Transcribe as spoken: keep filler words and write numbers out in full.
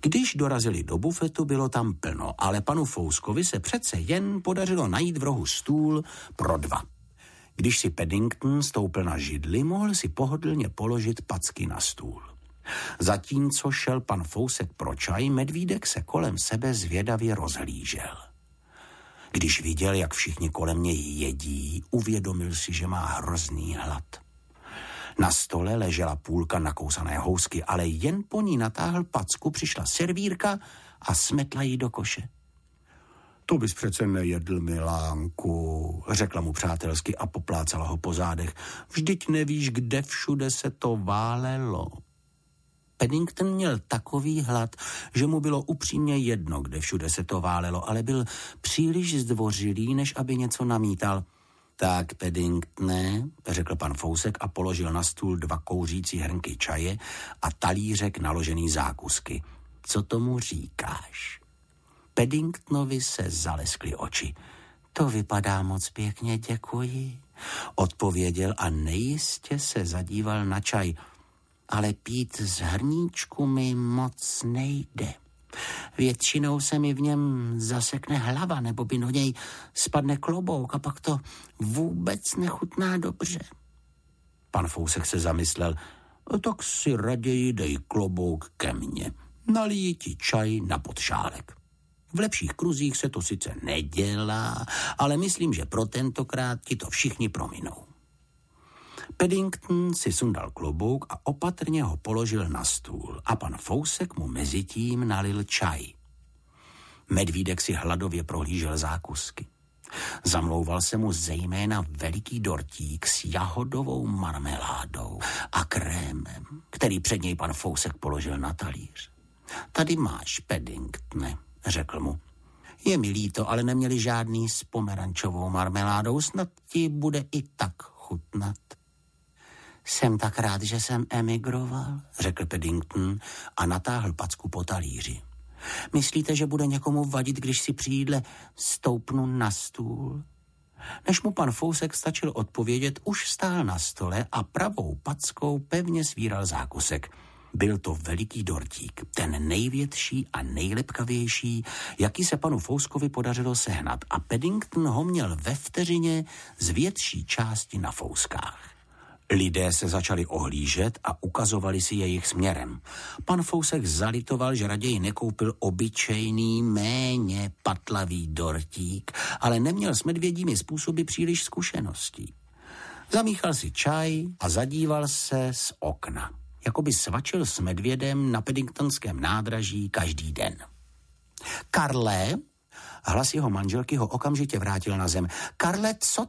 Když dorazili do bufetu, bylo tam plno, ale panu Fouskovi se přece jen podařilo najít v rohu stůl pro dva. Když si Paddington stoupil na židli, mohl si pohodlně položit packy na stůl. Zatímco šel pan Fousek pro čaj, medvídek se kolem sebe zvědavě rozhlížel. Když viděl, jak všichni kolem něj jedí, uvědomil si, že má hrozný hlad. Na stole ležela půlka nakousané housky, ale jen po ní natáhl packu, přišla servírka a smetla ji do koše. To bys přece nejedl, milánku, řekla mu přátelsky a poplácala ho po zádech. Vždyť nevíš, kde všude se to válelo. Paddington měl takový hlad, že mu bylo upřímně jedno, kde všude se to válelo, ale byl příliš zdvořilý, než aby něco namítal. Tak, Paddingtone, řekl pan Fousek a položil na stůl dva kouřící hrnky čaje a talířek naložený zákusky. Co tomu říkáš? Paddingtonovi se zaleskly oči. To vypadá moc pěkně, děkuji, odpověděl a nejistě se zadíval na čaj. Ale pít z hrníčku mi moc nejde. Většinou se mi v něm zasekne hlava, nebo by do něj spadne klobouk a pak to vůbec nechutná dobře. Pan Fousek se zamyslel, tak si raději dej klobouk ke mně. Nalij ti čaj na podšálek. V lepších kruzích se to sice nedělá, ale myslím, že pro tentokrát ti to všichni prominou. Paddington si sundal klobouk a opatrně ho položil na stůl a pan Fousek mu mezitím nalil čaj. Medvídek si hladově prohlížel zákusky. Zamlouval se mu zejména veliký dortík s jahodovou marmeládou a krémem, který před něj pan Fousek položil na talíř. Tady máš, Paddingtone, řekl mu. Je mi líto, ale neměli žádný s pomerančovou marmeládou, snad ti bude i tak chutnat. Jsem tak rád, že jsem emigroval, řekl Paddington a natáhl packu po talíři. Myslíte, že bude někomu vadit, když si při jídle stoupnu na stůl? Než mu pan Fousek stačil odpovědět, už stál na stole a pravou packou pevně svíral zákusek. Byl to veliký dortík, ten největší a nejlepkavější, jaký se panu Fouskovi podařilo sehnat, a Paddington ho měl ve vteřině z větší části na fouskách. Lidé se začali ohlížet a ukazovali si jejich směrem. Pan Fousek zalitoval, že raději nekoupil obyčejný, méně patlavý dortík, ale neměl s medvědími způsoby příliš zkušeností. Zamíchal si čaj a zadíval se z okna, jako by svačil s medvědem na Paddingtonském nádraží každý den. Karle, hlas jeho manželky ho okamžitě vrátil na zem. Karle, co